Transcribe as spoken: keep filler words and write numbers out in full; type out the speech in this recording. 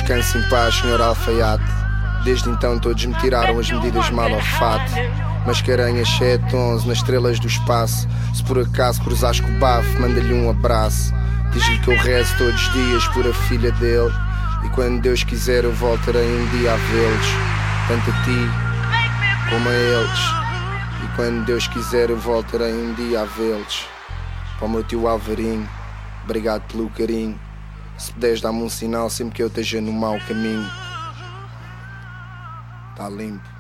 Descanse em paz, senhor alfaiate. Desde então todos me tiraram as medidas mal ao fato. Mascarenhas sete onze nas estrelas do espaço. Se por acaso cruzares com o bafo, manda-lhe um abraço. Diz-lhe que eu rezo todos os dias por a filha dele. E quando Deus quiser eu voltarei um dia a vê-los, tanto a ti como a eles. E quando Deus quiser eu voltarei um dia a vê-los. Para o meu tio Alvarinho, obrigado pelo carinho. Se puderes dar-me um sinal sempre que eu esteja no mau caminho. Tá limpo.